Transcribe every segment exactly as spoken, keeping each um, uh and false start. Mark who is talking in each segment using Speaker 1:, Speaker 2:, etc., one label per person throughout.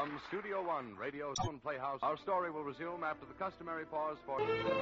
Speaker 1: From Studio One, Radio Soon Playhouse, our story will resume after the customary pause for...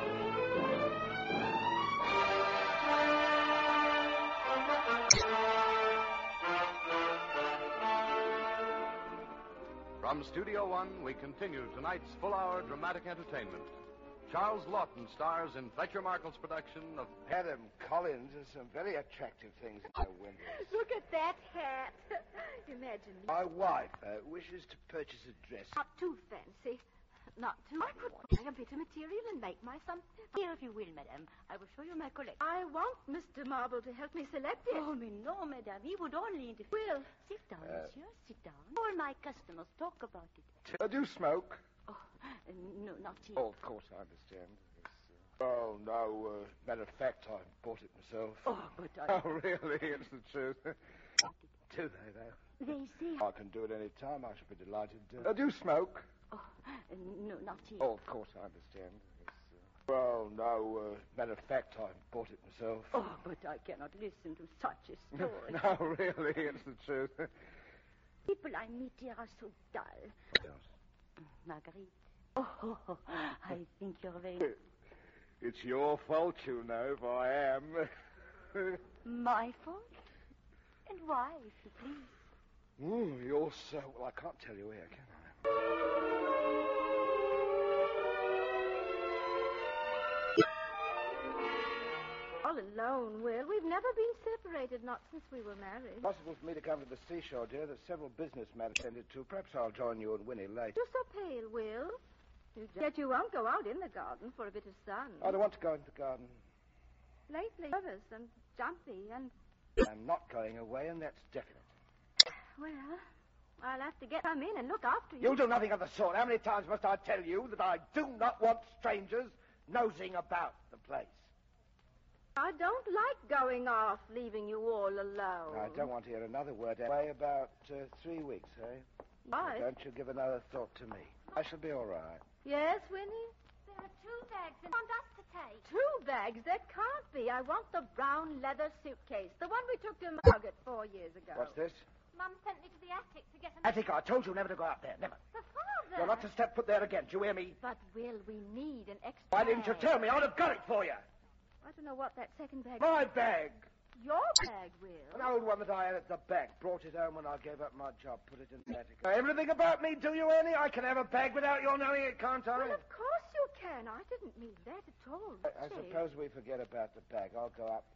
Speaker 1: From Studio One, we continue tonight's full-hour dramatic entertainment. Charles Lawton stars in Fletcher Markle's production of...
Speaker 2: Madam Collins has some very attractive things in her windows.
Speaker 3: Look at that hat. Imagine.
Speaker 2: My wife uh, wishes to purchase a dress.
Speaker 3: Not too fancy. Not too... I could buy a bit of material and make my some...
Speaker 4: Here, if you will, madame. I will show you my collection.
Speaker 3: I want Mister Marble to help me select it.
Speaker 4: Oh, mais no, madame. He would only interfere.
Speaker 3: Will.
Speaker 4: Sit down,
Speaker 2: Uh,
Speaker 4: monsieur. Sit down. All my customers talk about it.
Speaker 2: I do smoke.
Speaker 4: Oh, uh, no, not here.
Speaker 2: Oh, of course, I understand. It's, uh... Oh, no. Uh, matter of fact, I bought it myself.
Speaker 4: Oh, but I...
Speaker 2: Oh, really? It's the truth. Do they, though?
Speaker 4: They say...
Speaker 2: I can do it any time. I should be delighted to. I do smoke.
Speaker 4: Oh, uh, no, not here.
Speaker 2: Oh, of course, I understand. It's, uh... Well, no. Uh, matter of fact, I bought it myself.
Speaker 4: Oh, but I cannot listen to such a story.
Speaker 2: No, really, it's the truth.
Speaker 4: People I meet here are so dull.
Speaker 2: Yes.
Speaker 4: Marguerite. Oh, oh, oh, I think you're very...
Speaker 2: It's your fault, you know, if I am.
Speaker 4: My fault? And why, if you please?
Speaker 2: Mm, you're so... Well, I can't tell you here, can I?
Speaker 3: All alone, Will. We've never been separated, not since we were married.
Speaker 2: Possible for me to come to the seashore, dear. There's several business matters attended to. Perhaps I'll join you and Winnie later.
Speaker 3: You're so pale, Will. You Yet you won't go out in the garden for a bit of sun.
Speaker 2: I don't want to go into the garden.
Speaker 3: Lately, nervous and jumpy and...
Speaker 2: I'm not going away, and that's definite.
Speaker 3: Well, I'll have to get come in and look after you.
Speaker 2: You'll do nothing of the sort. How many times must I tell you that I do not want strangers nosing about the place?
Speaker 3: I don't like going off, leaving you all alone.
Speaker 2: I don't want to hear another word. Away about uh, three weeks, eh?
Speaker 3: Right.
Speaker 2: Don't you give another thought to me. I shall be all right.
Speaker 3: Yes, Winnie?
Speaker 5: There are two bags and want us to take.
Speaker 3: Two bags? That can't be. I want the brown leather suitcase, the one we took to Margaret four years ago.
Speaker 2: What's this?
Speaker 5: Mum sent me to the attic to get an...
Speaker 2: Attic, I told you never to go up there. Never.
Speaker 5: The father.
Speaker 2: You're not to step foot there again. Do you hear me?
Speaker 3: But, Will, we need an extra
Speaker 2: Why didn't you
Speaker 3: bag.
Speaker 2: tell me? I would have got it for you.
Speaker 3: I don't know what that second bag...
Speaker 2: My bag.
Speaker 3: Your bag, Will.
Speaker 2: An old one that I had at the back. Brought it home when I gave up my job. Put it in the attic. Everything about me, do you, Annie? I can have a bag without your knowing it, can't I?
Speaker 3: Well, of course you can. I didn't mean that at all.
Speaker 2: I, I
Speaker 3: See?
Speaker 2: suppose we forget about the bag. I'll go up.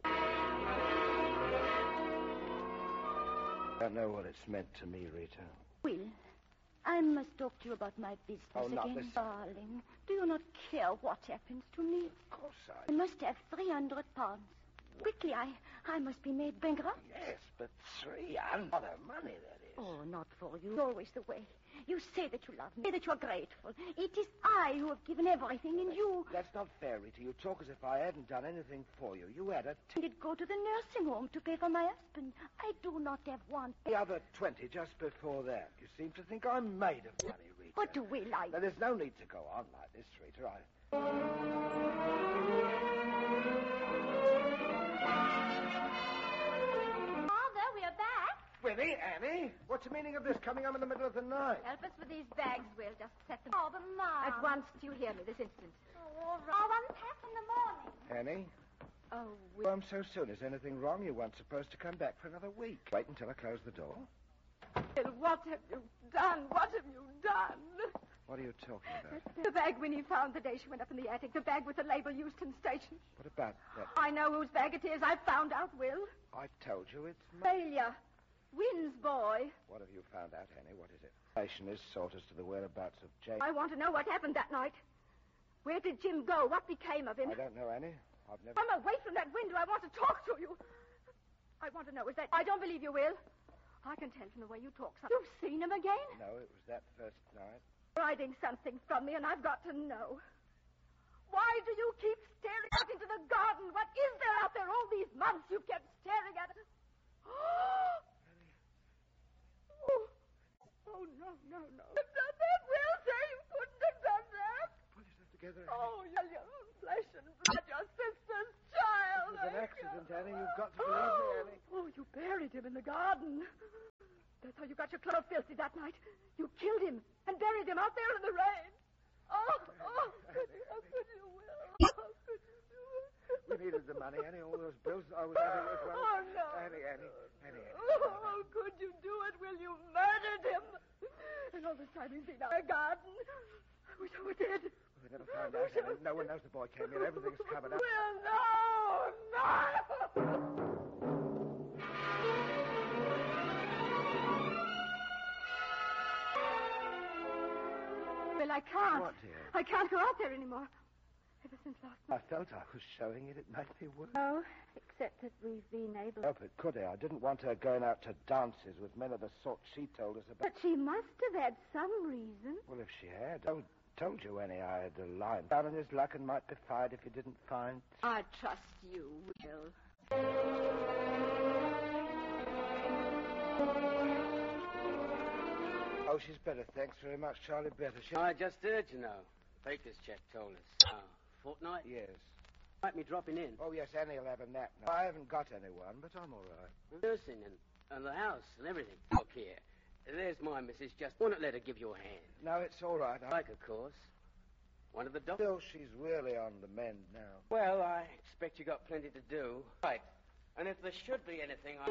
Speaker 2: I don't know what it's meant to me, Rita.
Speaker 4: Will, I must talk to you about my business
Speaker 2: Oh, not
Speaker 4: again.
Speaker 2: this.
Speaker 4: Darling, do you not care what happens to me?
Speaker 2: Of course
Speaker 4: I
Speaker 2: I...
Speaker 4: must have three hundred pounds. Quickly, I, I must be made bankrupt.
Speaker 2: Yes, but three hundred money, that is.
Speaker 4: Oh, not for you. It's always the way. You say that you love me, say that you are grateful. It is I who have given everything, and you...
Speaker 2: That's not fair, Rita. You talk as if I hadn't done anything for you. You had a t-
Speaker 4: did go to the nursing home to pay for my husband. I do not have one.
Speaker 2: the other twenty just before that. You seem to think I'm made of money, Rita.
Speaker 4: But will I...
Speaker 2: Now, there's no need to go on like this, Rita. I...
Speaker 5: Father, we are back.
Speaker 2: Winnie, Annie, what's the meaning of this coming home in the middle of the night?
Speaker 3: Help us with these bags, Will. Just set them
Speaker 5: Oh, but Mum.
Speaker 3: at once. Do you hear me this instant?
Speaker 5: Oh, all right. I'll unpack in the morning.
Speaker 2: Annie?
Speaker 3: Oh, Will.
Speaker 2: Well, I'm so soon. Is anything wrong? You weren't supposed to come back for another week. Wait until I close the door.
Speaker 3: What have you done? What have you done?
Speaker 2: What are you talking about?
Speaker 3: The bag Winnie found the day she went up in the attic. The bag with the label Euston Station.
Speaker 2: What about that?
Speaker 3: I know whose bag it is. I found out, Will.
Speaker 2: I told you it's my...
Speaker 3: Failure. Wynn's boy.
Speaker 2: What have you found out, Annie? What is it? Station is sought as to the whereabouts of Jake.
Speaker 3: I want to know what happened that night. Where did Jim go? What became of him?
Speaker 2: I don't know, Annie. I've never...
Speaker 3: Come away from that window. I want to talk to you. I want to know, is that... I don't believe you, Will. I can tell from the way you talk. Something. You've seen him again?
Speaker 2: No, it was that first night.
Speaker 3: Hiding something from me, and I've got to know. Why do you keep staring out into the garden? What is there out there all these months you've kept staring at it? Oh, oh no, no, no. You've done that, Will. Say you couldn't have done that.
Speaker 2: Pull yourself together, Annie.
Speaker 3: Oh, you're your flesh and blood, your sister's child.
Speaker 2: It was an accident, Annie. You've got to believe me, Annie.
Speaker 3: Oh, you buried him in the garden. That's how you got your clothes filthy that night. You killed him and buried him out there in the rain. Oh, oh, could you, how could you, Will? How could you do it?
Speaker 2: We needed the money, Annie. All those bills I was having as well.
Speaker 3: Oh, no.
Speaker 2: Annie, Annie, Annie, Annie.
Speaker 3: Oh, how could you do it, Will? You murdered him. And all this time he's been out in the garden. I wish I were dead.
Speaker 2: We never found out, Annie. No one knows the boy came here. Everything's covered up.
Speaker 3: Will, no, no. Well, I can't.
Speaker 2: What, dear?
Speaker 3: I can't go out there anymore. Ever since last night.
Speaker 2: I felt I was showing it. It might be worse.
Speaker 3: No, except that we've been able...
Speaker 2: Help it, could I? I didn't want her going out to dances with men of the sort she told us about.
Speaker 3: But she must have had some reason.
Speaker 2: Well, if she had, I told you, Annie, I had a line down in his luck and might be fired if he didn't find...
Speaker 3: I trust you, Will.
Speaker 2: Oh, she's better. Thanks very much, Charlie. Better. She...
Speaker 6: I just heard, you know. Baker's chap told us. Oh, fortnight?
Speaker 2: Yes.
Speaker 6: Might be dropping in.
Speaker 2: Oh, yes, Annie'll have a nap now. I haven't got anyone, but I'm all right.
Speaker 6: Nursing and, and the house and everything. Look here. There's my missus. Just wouldn't let her give you a hand.
Speaker 2: No, it's all right. I...
Speaker 6: Like, of course. One of the doctors.
Speaker 2: Still, she's really on the mend now.
Speaker 6: Well, I expect you got plenty to do. Right. And if there should be anything, I...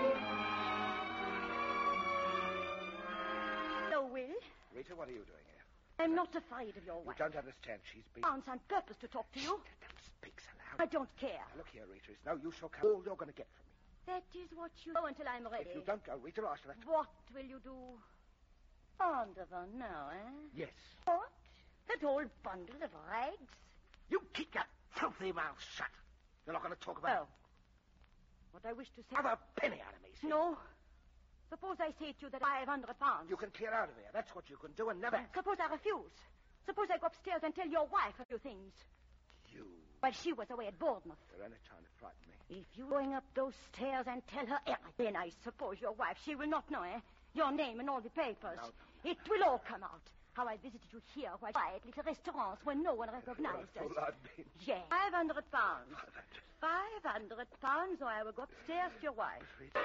Speaker 4: No, Will.
Speaker 2: Rita, what are you doing here?
Speaker 4: I'm not afraid of your
Speaker 2: You
Speaker 4: wife.
Speaker 2: don't understand. She's been...
Speaker 4: Found on purpose to talk to you.
Speaker 2: Don't speak so loud.
Speaker 4: I don't care.
Speaker 2: Now, look here, Rita. It's no use. You'll come. All you're going to get from me.
Speaker 4: That is what you do until I'm ready.
Speaker 2: If you don't go, Rita, I shall have to...
Speaker 4: What will you do? Anderson now, eh?
Speaker 2: Yes.
Speaker 4: What? That old bundle of rags?
Speaker 2: You keep your filthy mouth shut. You're not going to talk
Speaker 4: Well,
Speaker 2: about...
Speaker 4: what I wish to say...
Speaker 2: Have a penny out of me, see?
Speaker 4: No. Suppose I say to you that I have hundred pounds.
Speaker 2: You can clear out of here. That's what you can do and never...
Speaker 4: Suppose I refuse. Suppose I go upstairs and tell your wife a few things.
Speaker 2: You...
Speaker 4: While she was away at Bournemouth.
Speaker 2: You're only trying to frighten me.
Speaker 4: If you're going up those stairs and tell her everything, I suppose your wife, she will not know, eh? Your name and all the papers.
Speaker 2: No, no.
Speaker 4: It will all come out. How I visited you here, while quiet little restaurants where no one recognized us.
Speaker 2: Well, I've been...
Speaker 4: Yes. Five hundred pounds. Five hundred pounds, or I will go upstairs to your wife.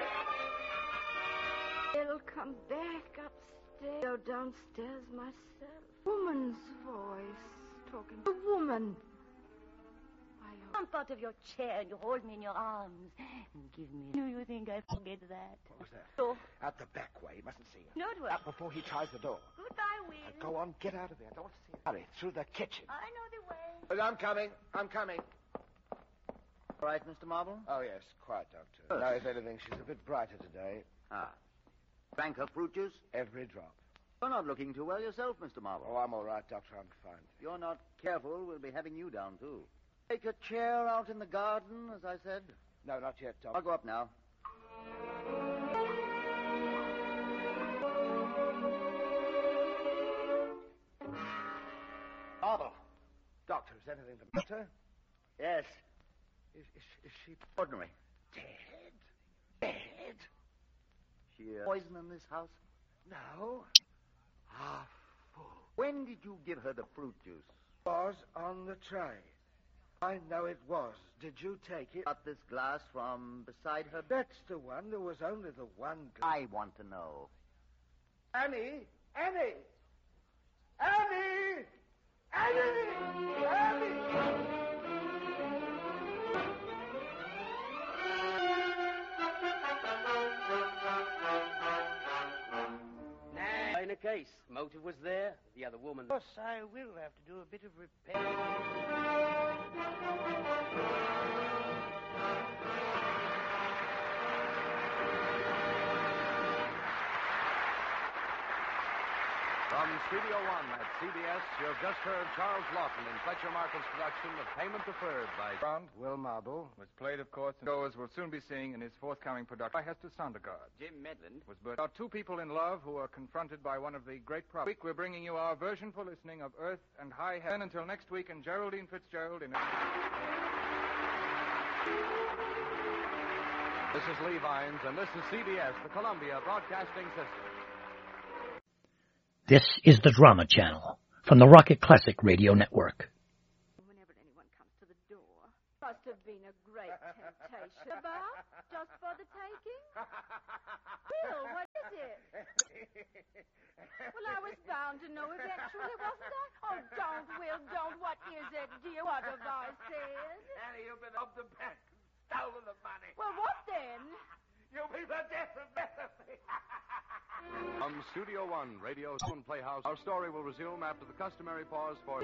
Speaker 3: I'll come back upstairs. Go downstairs myself. Woman's voice talking. A woman.
Speaker 4: Jump out of your chair and you hold me in your arms. Give me. Do you think I forget that?
Speaker 2: What was that?
Speaker 4: So,
Speaker 2: Out the back way. You mustn't see him.
Speaker 4: no, it will.
Speaker 2: Out before he tries the door.
Speaker 4: Goodbye, Will.
Speaker 2: Now, go on, get out of there. I don't want to see him. Hurry, through the kitchen.
Speaker 4: I know the way.
Speaker 2: Well, I'm coming. I'm coming.
Speaker 7: All right, Mister Marble?
Speaker 2: Oh, yes. Quiet, Doctor. Now, if anything, she's a bit brighter today.
Speaker 7: Ah. Drank her fruit juice?
Speaker 2: Every drop.
Speaker 7: You're not looking too well yourself, Mister Marble.
Speaker 2: Oh, I'm all right, Doctor. I'm fine.
Speaker 7: If you're not careful, we'll be having you down, too. Take a chair out in the garden, as I said.
Speaker 2: No, not yet, Doctor.
Speaker 7: I'll go up now.
Speaker 2: Marble. Doctor, is anything the matter?
Speaker 7: Yes.
Speaker 2: Is, is, is she
Speaker 7: Ordinary.
Speaker 2: dead? Dead?
Speaker 7: She uh, poison in this house?
Speaker 2: No. Ah, fool.
Speaker 7: When did you give her the fruit juice?
Speaker 2: Was on the tray. I know it was. Did you take it?
Speaker 7: Got this glass from beside her bed?
Speaker 2: That's the one. There was only the one glass.
Speaker 7: I want to know.
Speaker 2: Annie! Annie! Annie! Annie! Annie!
Speaker 6: Nah, in a case. Motive was there. The other woman...
Speaker 2: Yes, I will have to do a bit of repair.
Speaker 1: From Studio One at C B S, you've just heard Charles Lawton in Fletcher Markle's production of Payment Deferred by
Speaker 8: Round
Speaker 2: Will Marble.
Speaker 8: was played, of course, and goers will soon be seeing in his forthcoming production by Hester Sondergaard.
Speaker 6: Jim Medland.
Speaker 8: Was but about two people in love who are confronted by one of the great problems. This week we're bringing you our version for listening of Earth and High Heaven. Until next week, and Geraldine Fitzgerald in.
Speaker 1: This is Lee Vines, and this is C B S, the Columbia Broadcasting System.
Speaker 9: This is the Drama Channel from the Rocket Classic Radio Network.
Speaker 3: Whenever anyone comes to the door. Must have been a great temptation. About? just for the taking? Will, what is it? Well, I was bound to know eventually, wasn't I? Oh, don't, Will, don't. What is it, dear? What have I said?
Speaker 2: Annie, you've been robbed the bank. Stolen the money.
Speaker 3: Well, what then?
Speaker 2: You'll be the death of me.
Speaker 1: From Studio One, Radio Soon Playhouse, our story will resume after the customary pause for...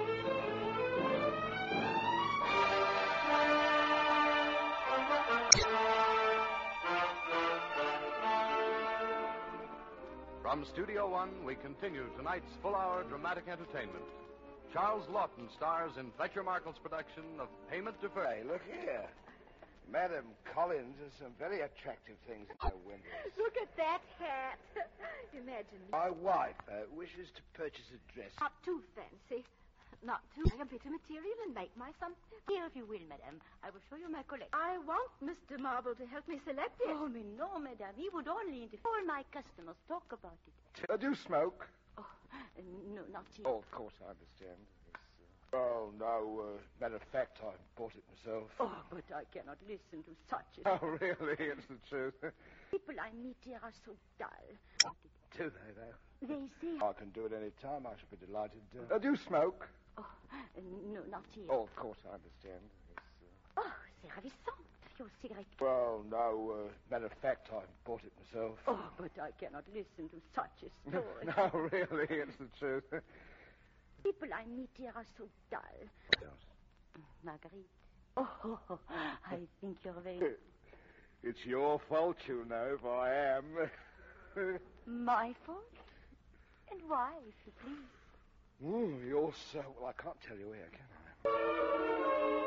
Speaker 1: From Studio One, we continue tonight's full-hour dramatic entertainment. Charles Lawton stars in Fletcher Markle's production of Payment Deferred.
Speaker 2: Hey, look here. Madam Collins has some very attractive things in her windows.
Speaker 3: Look at that hat. Imagine.
Speaker 2: My wife uh, wishes to purchase a dress.
Speaker 3: Not too fancy. Not too a bit of material and make my some.
Speaker 4: Here, if you will, madame. I will show you my collection.
Speaker 3: I want Mister Marble to help me select it.
Speaker 4: Oh, me no, madame. He would only interfere. All my customers talk about it.
Speaker 2: Uh, do you smoke?
Speaker 4: Oh, uh, no, not here.
Speaker 2: Oh, of course, I understand. It's, uh... Oh, no. Uh, matter of fact, I bought it myself.
Speaker 4: Oh, but I cannot listen to such a...
Speaker 2: Oh, really? It's the truth.
Speaker 4: People I meet here are so dull.
Speaker 2: Do they, though?
Speaker 4: They say...
Speaker 2: I can do it any time. I shall be delighted. Uh, uh, do you smoke?
Speaker 4: Oh, uh, no, not here.
Speaker 2: Oh, of course, I understand. It's, uh...
Speaker 4: Oh, c'est ravissant. Your cigarette.
Speaker 2: Well, no. Uh, matter of fact, I bought it myself.
Speaker 4: Oh, but I cannot listen to such a story.
Speaker 2: No, really, it's the truth.
Speaker 4: People I meet here are so dull.
Speaker 2: What else?
Speaker 4: Marguerite. Oh, oh, oh, I think you're very...
Speaker 2: It's your fault, you know, if I am.
Speaker 4: My fault? And why, if you please?
Speaker 2: Mm, you're so... Well, I can't tell you here, can I?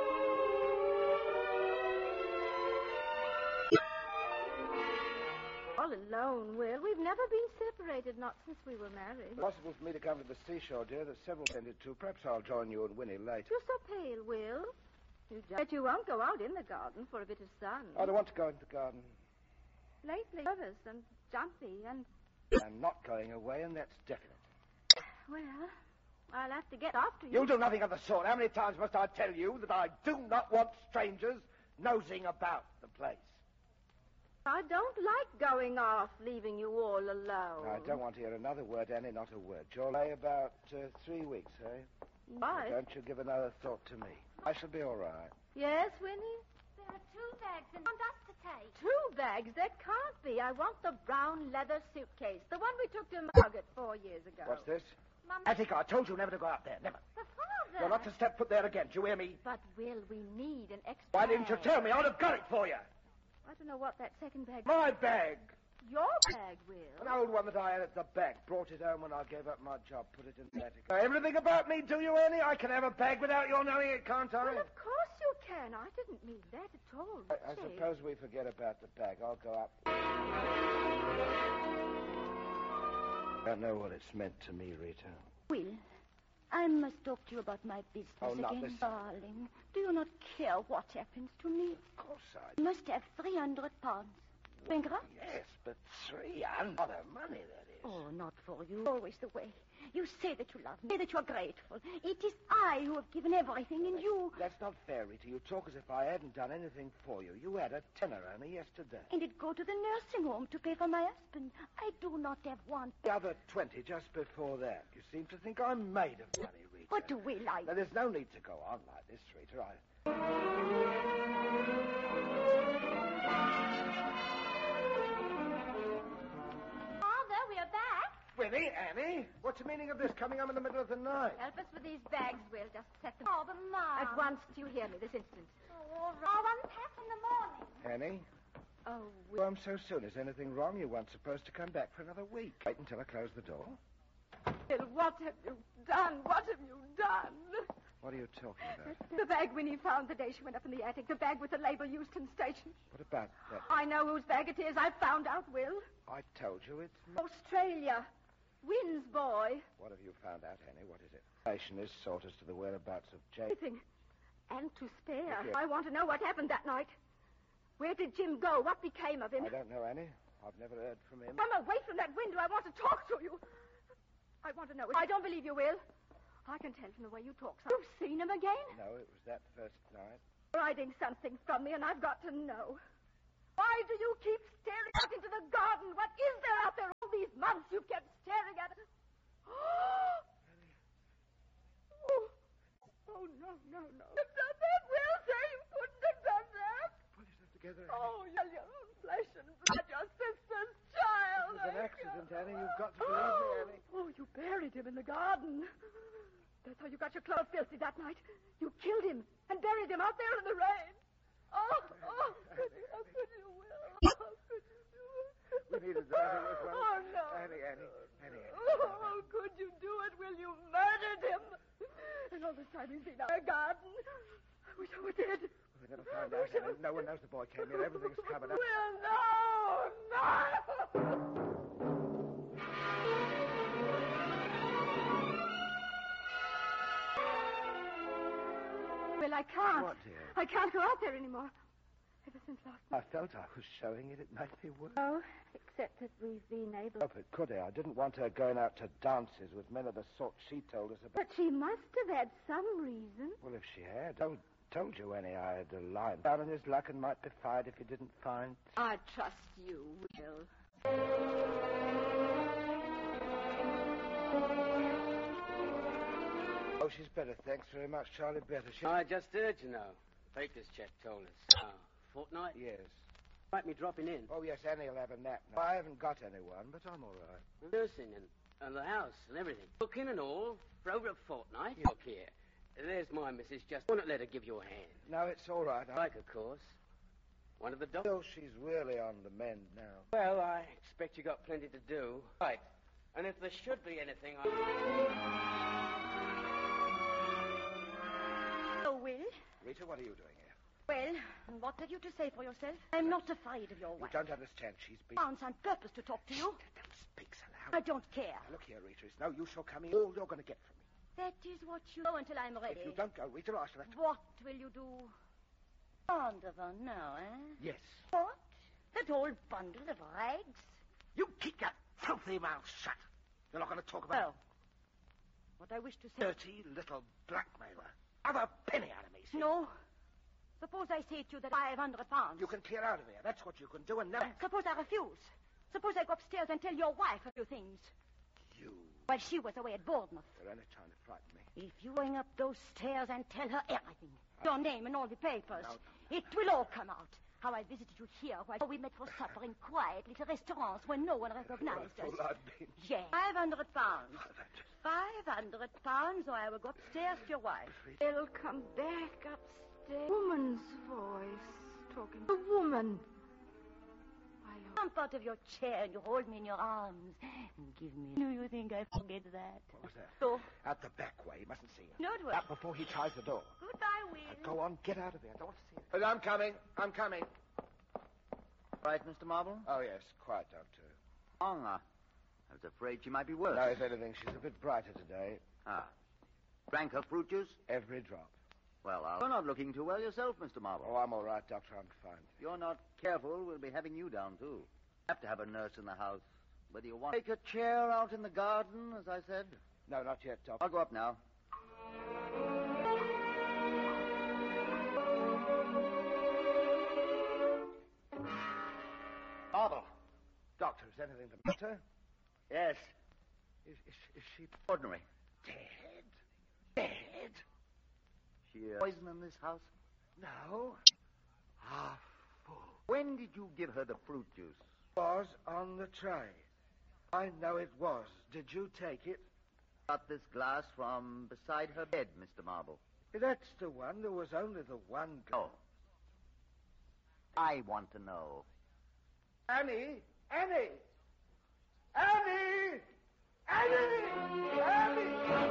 Speaker 3: All alone, Will. We've never been separated, not since we were married.
Speaker 2: Possible for me to come to the seashore, dear. There's several tended to. Perhaps I'll join you and Winnie later.
Speaker 3: You're so pale, Will. You bet you won't go out in the garden for a bit of sun.
Speaker 2: I don't want to go into the garden.
Speaker 3: Lately, nervous and jumpy and...
Speaker 2: I'm not going away, and that's definite.
Speaker 3: Well, I'll have to get after you.
Speaker 2: You'll do nothing of the sort. How many times must I tell you that I do not want strangers nosing about the place?
Speaker 3: I don't like going off, leaving you all alone.
Speaker 2: I don't want to hear another word, Annie, not a word. You'll lay about uh, three weeks, eh?
Speaker 3: Why?
Speaker 2: Don't you give another thought to me. I shall be all right.
Speaker 3: Yes, Winnie?
Speaker 5: There are two bags and want us to take.
Speaker 3: Two bags? That can't be. I want the brown leather suitcase, the one we took to Margaret four years ago.
Speaker 2: What's this?
Speaker 5: Mum,
Speaker 2: Attica, I told you never to go out there. Never.
Speaker 5: the father.
Speaker 2: You're not to step foot there again. Do you hear me?
Speaker 3: But, Will, we need an extra
Speaker 2: Why didn't you
Speaker 3: bag.
Speaker 2: tell me? I would have got it for you.
Speaker 3: I don't know what that second bag...
Speaker 2: My bag.
Speaker 3: Your bag,
Speaker 2: An
Speaker 3: Will.
Speaker 2: old one that I had at the back. Brought it home when I gave up my job. Put it in the attic. Everything about me, do you, Annie? I can have a bag without your knowing it, can't I?
Speaker 3: Well, of course you can. I didn't mean that at all.
Speaker 2: I, I
Speaker 3: Say,
Speaker 2: suppose we forget about the bag. I'll go up. I don't know what it's meant to me, Rita.
Speaker 4: Will, I must talk to you about my business
Speaker 2: Oh, not
Speaker 4: again.
Speaker 2: this.
Speaker 4: Darling, do you not care what happens to me?
Speaker 2: Of course I
Speaker 4: You must have three hundred pounds. Bankrupt?
Speaker 2: Yes, but three hundred. Lot of money, that is.
Speaker 4: Oh, not for you. Always the way. You say that you love me, say that you are grateful. It is I who have given everything, and you...
Speaker 2: That's not fair, Rita. You talk as if I hadn't done anything for you. You had a tenner only yesterday.
Speaker 4: And it go to the nursing home to pay for my husband. I do not have one.
Speaker 2: The other twenty just before that. You seem to think I'm made of money, Rita.
Speaker 4: But Will, I...
Speaker 2: Now, there's no need to go on like this, Rita. I...
Speaker 5: Father, we are back.
Speaker 2: Winnie, Annie, what's the meaning of this coming home in the middle of the night?
Speaker 3: help us with these bags, Will. Just set them
Speaker 5: Oh, but Mum.
Speaker 3: at once. Do you hear me this instant?
Speaker 5: Oh, all right. I'll unpack in the morning.
Speaker 2: Annie?
Speaker 3: Oh,
Speaker 2: Well, I'm so soon. Is anything wrong? You weren't supposed to come back for another week. Wait until I close the door.
Speaker 3: Will, what have you done? What have you done?
Speaker 2: What are you talking about?
Speaker 3: The bag Winnie found the day she went up in the attic. The bag with the label Euston Station.
Speaker 2: What about that?
Speaker 3: I know whose bag it is. I found out, Will.
Speaker 2: I told you it's...
Speaker 3: Australia. Wynn's boy.
Speaker 2: What have you found out, Annie? What is it? Station is sought as to the whereabouts of Jane.
Speaker 3: Everything. And to spare.
Speaker 2: Yes.
Speaker 3: I want to know what happened that night. Where did Jim go? What became of him?
Speaker 2: I don't know, Annie. I've never heard from him.
Speaker 3: Come away from that window. I want to talk to you. I want to know. I don't believe you, Will. I can tell from the way you talk. So you've seen him again?
Speaker 2: No, it was that first night.
Speaker 3: Hiding something from me, and I've got to know. Why do you keep staring out into the garden? What is there out there all these months you've kept staring at? Oh, oh no, no, no. You've done that, Will, sir. You couldn't have done that.
Speaker 2: Pull yourself together.
Speaker 3: Oh, you're your own flesh and blood, your sister's child.
Speaker 2: It was an accident, Annie. You've got to believe me, Annie.
Speaker 3: Oh, you buried him in the garden. That's how you got your clothes filthy that night. You killed him and buried him out there in the rain. Oh, oh, could you, how could you, Will? How could you do it?
Speaker 2: We needed the money as well.
Speaker 3: Oh, no.
Speaker 2: Annie, Annie, Annie.
Speaker 3: Oh, how could you do it, Will? You murdered him. And all this time he's been out in the garden. I wish I were dead.
Speaker 2: We'll never find out, Annie. No one knows the boy came here. Everything's covered up.
Speaker 3: Will, no, no. Well, I can't.
Speaker 2: What, dear?
Speaker 3: I can't go out there anymore. Ever since last night.
Speaker 2: I felt I was showing it. It might be worse.
Speaker 3: Oh, except that we've been able...
Speaker 2: Stop it, could I? I didn't want her going out to dances with men of the sort she told us about.
Speaker 3: But she must have had some reason.
Speaker 2: Well, if she had, I told you, Annie, I had a line down on his luck and might be fired if he didn't find...
Speaker 3: I trust you, Will.
Speaker 2: Oh, she's better. Thanks very much, Charlie. Better. She...
Speaker 6: I just heard, you know. Baker's check told us. Oh, fortnight?
Speaker 2: Yes.
Speaker 6: Might be dropping in.
Speaker 2: Oh, yes, Annie will have a nap now. I haven't got anyone, but I'm all right.
Speaker 6: Nursing and, and the house and everything. Cooking and all for over a fortnight. Look here. There's my missus just... Won't let her give you a hand.
Speaker 2: No, it's all right. I...
Speaker 6: Like, of course. One of the dogs.
Speaker 2: Still, she's really on the mend now.
Speaker 6: Well, I expect you got plenty to do. Right. And if there should be anything, I...
Speaker 4: Oh, Will?
Speaker 2: Rita, what are you doing here?
Speaker 4: Well, what have you to say for yourself? I'm not afraid of your
Speaker 2: You
Speaker 4: wife.
Speaker 2: don't understand. She's been...
Speaker 4: Found on purpose to talk to you.
Speaker 2: Don't speak so loud.
Speaker 4: I don't care.
Speaker 2: Now, look here, Rita. It's no use your coming. All you're going to get from me.
Speaker 4: That is what you know until I'm ready.
Speaker 2: If you don't go, Rita, I shall have to...
Speaker 4: What will you do? Fond of her now, eh?
Speaker 2: Yes.
Speaker 4: What? That old bundle of rags?
Speaker 2: You keep your filthy mouth shut. You're not going to talk about...
Speaker 4: Well, what I wish to say...
Speaker 2: Dirty little blackmailer. Have a penny out of me, see?
Speaker 4: No. Suppose I say to you that five hundred pounds.
Speaker 2: You can clear out of here. That's what you can do, and never...
Speaker 4: Suppose I refuse. Suppose I go upstairs and tell your wife a few things.
Speaker 2: You...
Speaker 4: While she was away at Bournemouth.
Speaker 2: You're only trying to frighten me.
Speaker 4: If you going up those stairs and tell her everything, your name and all the papers,
Speaker 2: No, no, no.
Speaker 4: it will all come out. How I visited you here while we met for supper in quiet little restaurants where no one recognized us.
Speaker 2: Well, I've been...
Speaker 4: Yes. Five hundred pounds. Five hundred pounds, or I will go upstairs to your wife.
Speaker 3: They'll come back upstairs. Woman's voice talking. A woman. I hope.
Speaker 4: Jump out of your chair and you hold me in your arms and give me. Do you think I forget that?
Speaker 2: What was that?
Speaker 4: So,
Speaker 2: Out the back way. You mustn't see her.
Speaker 4: no, it will.
Speaker 2: Out before he tries the door.
Speaker 4: Goodbye, Will.
Speaker 2: Now, go on, get out of here. I don't want to see you. But I'm coming. I'm coming.
Speaker 7: Right, Mister Marble?
Speaker 2: Oh, yes. Quiet, Doctor.
Speaker 7: Wrong. uh, I was afraid she might be worse.
Speaker 2: No, if anything, she's a bit brighter today.
Speaker 7: Ah. Drank her fruit juice?
Speaker 2: Every drop.
Speaker 7: Well, I'll... You're not looking too well yourself, Mister Marble.
Speaker 2: Oh, I'm all right, Doctor. I'm fine.
Speaker 7: If you're not careful, we'll be having you down, too. Have to have a nurse in the house. Whether you want... Take a chair out in the garden, as I said.
Speaker 2: No, not yet, Doctor.
Speaker 7: I'll go up now.
Speaker 2: Marble. Doctor, is anything the matter?
Speaker 7: Yes.
Speaker 2: Is, is, is she
Speaker 7: Ordinary.
Speaker 2: dead? Dead?
Speaker 7: She uh, poison in this house?
Speaker 2: No. Ah, fool.
Speaker 7: When did you give her the fruit juice?
Speaker 2: Was on the tray. I know it was. Did you take it?
Speaker 7: Got this glass from beside her bed, Mister Marble.
Speaker 2: That's the one. There was only the one.
Speaker 7: Oh. I want to know.
Speaker 2: Annie! Annie! Annie! Annie! Annie!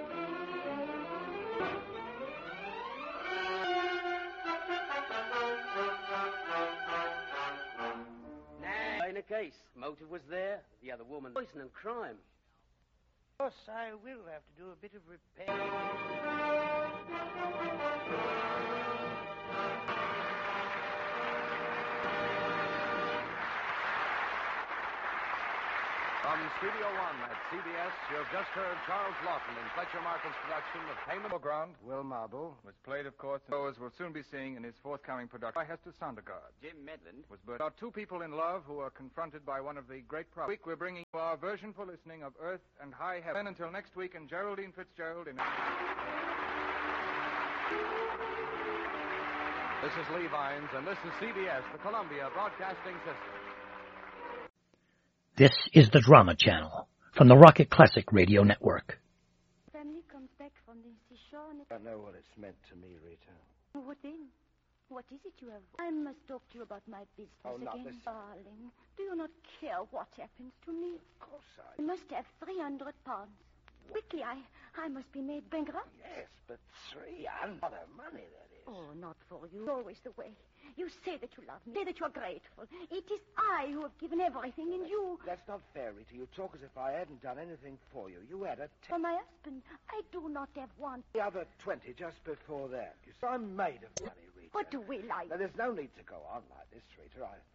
Speaker 6: Nah, ain't a case. Motive was there. The other woman. Poison and crime.
Speaker 10: Of course, I will have to do a bit of repair.
Speaker 1: From Studio One at C B S, you have just heard Charles Lawton in Fletcher Markle's production of Payment.
Speaker 8: Ground
Speaker 2: Will Marble.
Speaker 8: was played, of course, and as we'll soon be seeing in his forthcoming production by Hester Sondergaard.
Speaker 6: Jim Medland.
Speaker 8: Was but about two people in love who are confronted by one of the great problems. Week we're bringing you our version for listening of Earth and High Heaven. Until next week, and Geraldine Fitzgerald in.
Speaker 1: This is Lee Vines, and this is C B S, the Columbia Broadcasting System.
Speaker 9: This is the Drama Channel from the Rocket Classic Radio Network.
Speaker 4: Family comes back from the seashore and...
Speaker 2: I know what it's meant to me, Rita.
Speaker 4: What then? What is it you have? I must talk to you about my business
Speaker 2: Oh, not
Speaker 4: again.
Speaker 2: this-
Speaker 4: Darling, do you not care what happens to me?
Speaker 2: Of course I...
Speaker 4: I must have three hundred pounds. Quickly, I, I must be made bankrupt.
Speaker 2: Yes, but three hundred... What a money that is.
Speaker 4: Oh, not for you. Always the way. You say that you love me. Say that you are grateful. It is I who have given everything, and you...
Speaker 2: That's not fair, Rita. You talk as if I hadn't done anything for you. You had a... T-
Speaker 4: For my husband, I do not have one.
Speaker 2: the other twenty just before that. You see, I'm made of money, Rita.
Speaker 4: What do we like?
Speaker 2: Now, there's no need to go on like this, Rita. I...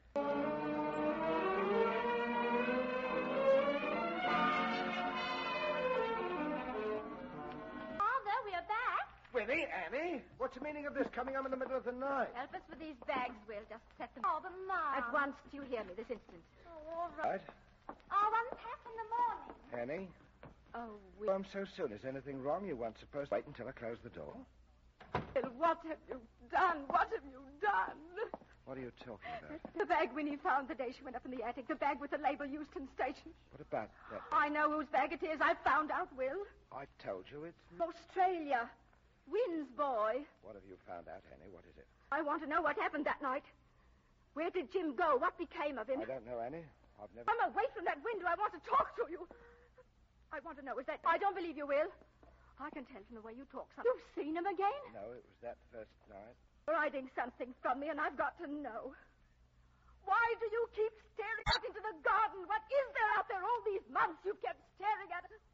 Speaker 5: Father, we are back.
Speaker 2: Winnie, Annie, what's the meaning of this coming home in the middle of the night?
Speaker 3: Help us with these bags, Will. Just set them
Speaker 5: Oh, but Mom.
Speaker 3: at once. Do you hear me this instant?
Speaker 5: Oh, all right.
Speaker 2: Right?
Speaker 5: I'll unpack in the morning.
Speaker 2: Annie?
Speaker 3: Oh,
Speaker 2: Well, I'm so soon. Is anything wrong? You weren't supposed to wait until I closed the door?
Speaker 3: Will, what have you done? What have you done?
Speaker 2: What are you talking about?
Speaker 3: The bag Winnie found the day she went up in the attic. The bag with the label Euston Station.
Speaker 2: What about that?
Speaker 3: I know whose bag it is. I found out, Will.
Speaker 2: I told you it's...
Speaker 3: Australia. Wynn's boy.
Speaker 2: What have you found out, Annie? What is it?
Speaker 3: I want to know what happened that night. Where did Jim go? What became of him?
Speaker 2: I don't know, Annie. I've never...
Speaker 3: I'm away from that window. I want to talk to you. I want to know, is that... I don't believe you, Will. I can tell from the way you talk something. You've seen him again?
Speaker 2: No, it was that first night.
Speaker 3: You're hiding something from me, and I've got to know. Why do you keep staring out into the garden? What is there out there all these months you've kept staring at it?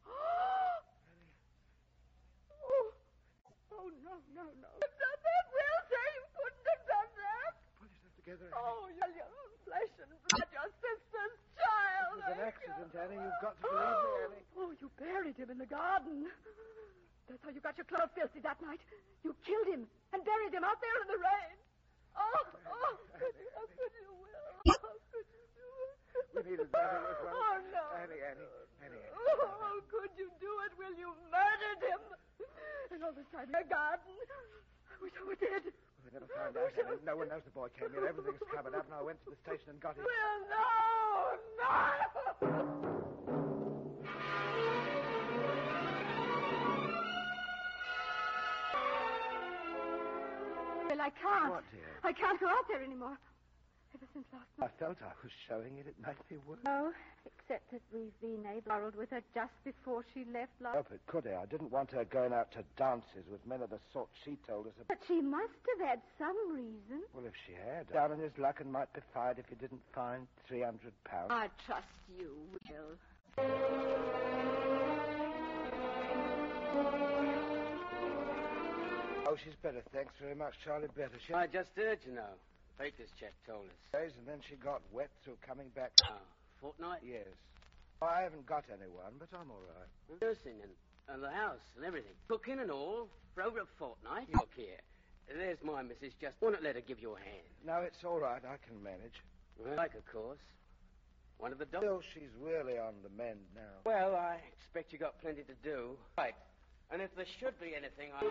Speaker 3: Oh, oh no, no, no. You've done that, Will. Say you couldn't have done that.
Speaker 2: Pull yourself together, Annie.
Speaker 3: Oh, you're your own flesh and blood, your sister's child.
Speaker 2: It was an accident, Annie. You've got to believe me, Annie.
Speaker 3: Oh, you buried him in the garden. That's how you got your clothes filthy that night. You killed him and buried him out there in the rain. Oh, oh, could you, how could you, Will? How could you do it?
Speaker 2: We needed nothing as well.
Speaker 3: Oh, no.
Speaker 2: Annie, Annie, Annie, Annie.
Speaker 3: Oh, how could you do it, Will? You murdered him. And all this time in the garden. I wish I were dead.
Speaker 2: We never found out, Annie. No one knows the boy came here. Everything's covered up, and I went to the station and got him.
Speaker 3: Will, no, no. Well, I can't.
Speaker 2: What, dear?
Speaker 3: I can't go out there anymore. Ever since last
Speaker 2: I
Speaker 3: night.
Speaker 2: felt I was showing it. It made me worse.
Speaker 3: No, except that we've been able to quarrel with her just before she left last.
Speaker 2: Help it, could I? I didn't want her going out to dances with men of the sort she told us about.
Speaker 3: But she must have had some reason.
Speaker 2: Well, if she had, down on his luck and might be fired if he didn't find three hundred pounds.
Speaker 3: I trust you, Will.
Speaker 2: Oh, she's better. Thanks very much, Charlie. Better. She
Speaker 6: I just heard, you know. Baker's check told us.
Speaker 2: days, and then she got wet through coming back.
Speaker 6: Oh, fortnight?
Speaker 2: Yes. I haven't got anyone, but I'm all right.
Speaker 6: Nursing and, and the house and everything. Cooking and all for over a fortnight. Look here. There's my missus. Just want to let her give you a hand.
Speaker 2: No, it's all right. I can manage.
Speaker 6: Well, like, of course. One of the dogs.
Speaker 2: Still, she's really on the mend now.
Speaker 6: Well, I expect you got plenty to do. Right. And if there should be anything, I...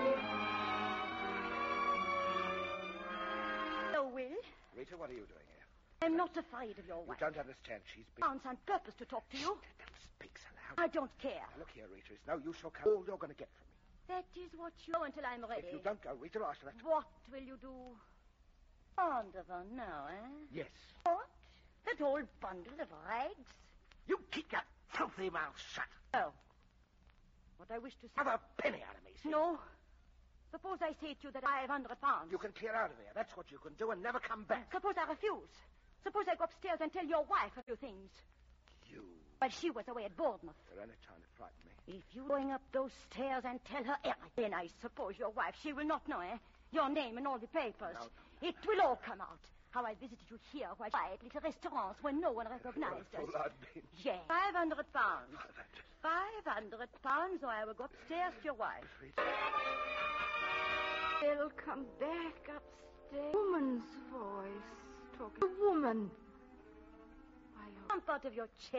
Speaker 4: Hello, Will.
Speaker 2: Rita, what are you doing here?
Speaker 4: I'm not afraid of your
Speaker 2: You
Speaker 4: wife.
Speaker 2: don't understand. She's been...
Speaker 4: Bounce on purpose to talk to you.
Speaker 2: Don't speak so loud.
Speaker 4: I don't care.
Speaker 2: Now, look here, Rita. It's no use. You'll come. All you're going to get from me.
Speaker 4: That is what you know until I'm ready.
Speaker 2: If you don't go, Rita, I shall have to...
Speaker 4: What will you do? Fond of her now, eh?
Speaker 2: Yes.
Speaker 4: What? That old bundle of rags?
Speaker 2: You keep your filthy mouth shut.
Speaker 4: Oh. What I wish to say...
Speaker 2: Have a penny out of me, see?
Speaker 4: No. Suppose I say to you that I have hundred pounds.
Speaker 2: You can clear out of here. That's what you can do and never come back.
Speaker 4: Suppose I refuse. Suppose I go upstairs and tell your wife a few things.
Speaker 2: You...
Speaker 4: Well, she was away at Bournemouth.
Speaker 2: You're only trying to frighten me.
Speaker 4: If you're going up those stairs and tell her everything, then I suppose your wife, she will not know, eh? Your name and all the papers.
Speaker 2: No, no,
Speaker 4: It will all come out. How I visited you here, while quiet little restaurants where no one recognized us.
Speaker 2: Blood.
Speaker 4: Yes. Five hundred pounds. Five hundred pounds, or I will go upstairs to your wife.
Speaker 3: They'll come back upstairs. Woman's voice talking. A woman. I hope.
Speaker 4: Jump out of your chair.